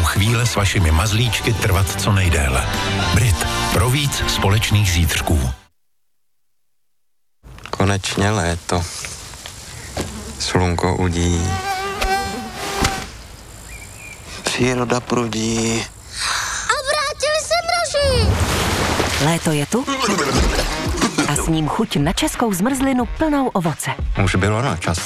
chvíle s vašimi mazlíčky trvat co nejdéle. Brit. Pro víc společných zítřků. Konečně léto. Slunko udí. Příroda prudí. A vrátili se mraži! Léto je tu a s ním chuť na českou zmrzlinu plnou ovoce. Už bylo na čase.